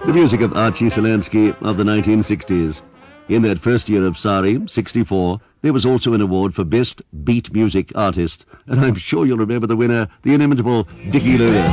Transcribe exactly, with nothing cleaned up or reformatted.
The music of Archie Solansky of the nineteen sixties. In that first year of Sari, sixty-four, there was also an award for Best Beat Music Artist, and I'm sure you'll remember the winner, the inimitable Dickie Luna.